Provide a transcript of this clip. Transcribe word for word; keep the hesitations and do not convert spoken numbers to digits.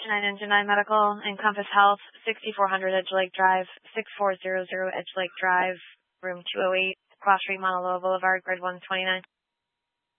nine Engine nine Medical, Encompass Health, sixty-four hundred Edge Lake Drive, six four zero zero Edge Lake Drive, room two oh eight, Cross Street, Montalvo Boulevard, grid one twenty-nine.